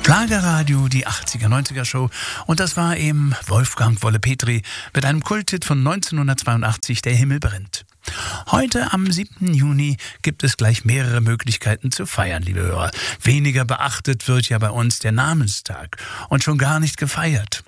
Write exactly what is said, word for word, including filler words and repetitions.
Schlagerradio, die achtziger, neunziger Show. Und das war eben Wolfgang Wolle-Petri mit einem Kulthit von neunzehnhundertzweiundachtzig, Der Himmel brennt. Heute am siebten Juni gibt es gleich mehrere Möglichkeiten zu feiern, liebe Hörer. Weniger beachtet wird ja bei uns der Namenstag und schon gar nicht gefeiert.